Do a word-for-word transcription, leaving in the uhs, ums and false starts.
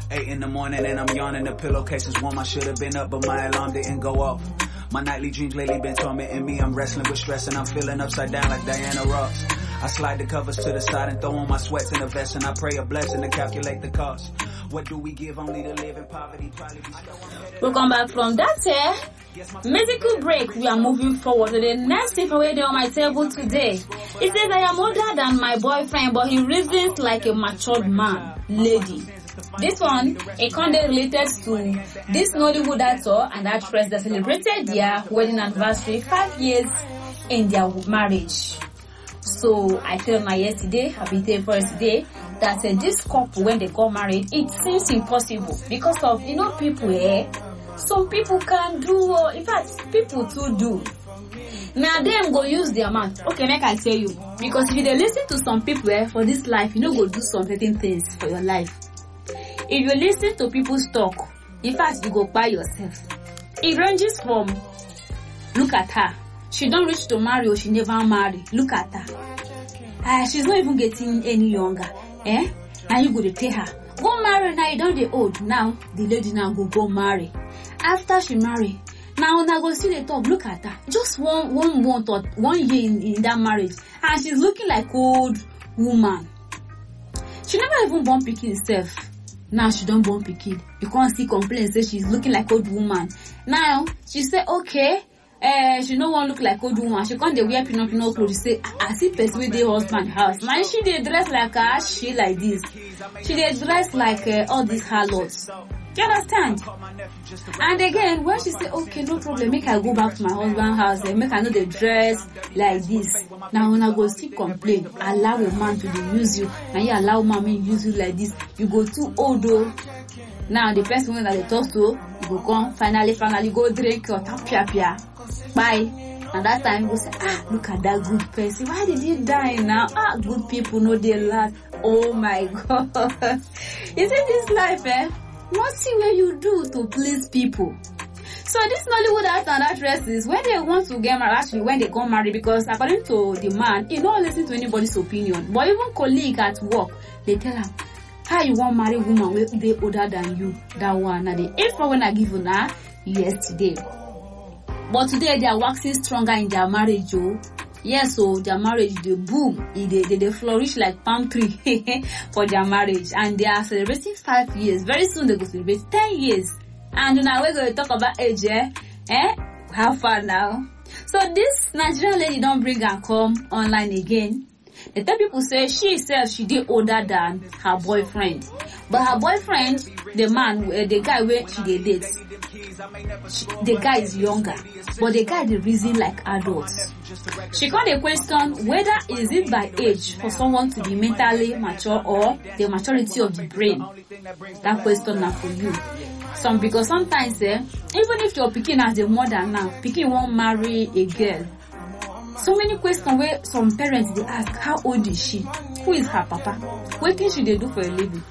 Eight in the morning and I'm yawning. The pillowcase is warm. I should have been up, but my alarm didn't go off. My nightly dreams lately been tormenting me. I'm wrestling with stress and I'm feeling upside down like Diana Ross. I slide the covers to the side and throw on my sweats in a vest, and I pray a blessing to calculate the cost. What do we give only to live in poverty? Probably be Welcome back from that uh, musical break. We are moving forward to the next information on my table today. It says I am older than my boyfriend, but he reasons like a matured man, lady. This one, a content related to this Nollywood actor and actress that celebrated their wedding anniversary five years in their marriage. So I told my yesterday, happy day for yesterday, that uh, this couple, when they got married, it seems impossible because of, you know, people eh, some people can do, uh, in fact, people too do. Now them go use their mouth. Okay, make I tell you, because if you dey listen to some people eh, for this life, you know, go do some certain things for your life. If you listen to people's talk, in fact, you go by yourself. It ranges from, look at her, she don't reach to marry or she never marry. Look at her. Uh, she's not even getting any younger. Eh? Now you go to tell her, go marry now, you don't get old. Now, the lady now go go marry. After she marry, now now go see the talk, look at her. Just one one month or one year in, in that marriage. And she's looking like old woman. She never even born pikin herself. Now she don't born pikin. You can't see complaints say she's looking like old woman. Now she say okay, uh, she no one look like old woman. She can't dey wear pinot pinot clothes. She say I see person with the husband house. Man, she dey dress like a she like this. She dey dress like uh, all these harlots. Do you understand? And again, when she say okay, no problem, make I go back to my husband house and make I know the dress like this. Now when I go see complain, allow a man to use you, and you allow mommy use you like this, you go too old though. Now the person that they talk to, you go come finally finally go drink your tap pia pia. Bye. And that time you go say, ah, look at that good person. Why did he die now? Ah, good people know they laugh. Oh my God. You see this life, eh? What see what you do to please people. So this Nollywood actor and actresses, when they want to get married, actually when they get married, because according to the man, he don't listen to anybody's opinion. But even colleague at work, they tell him, how you want marry woman wey dey older than you? That one, now the info when I give you now yesterday. But today they are waxing stronger in their marriage, oh. Yes, so their marriage, they boom, they, they, they flourish like palm tree for their marriage. And they are celebrating five years. Very soon they go celebrate ten years. And now we're going to talk about age, eh? Eh? How far now? So this Nigerian lady don't bring her come online again. The tell people say she says she did older than her boyfriend. But her boyfriend, the man, uh, the guy where she did date, she, the guy is younger. But the guy is reason like adults. She called a question whether is it by age for someone to be mentally mature or the maturity of the brain. That question now for you. Some because sometimes eh, even if your pikin as a mother now, pikin won't marry a girl. So many questions where some parents they ask, how old is she? Who is her papa? What thing should they do for a living?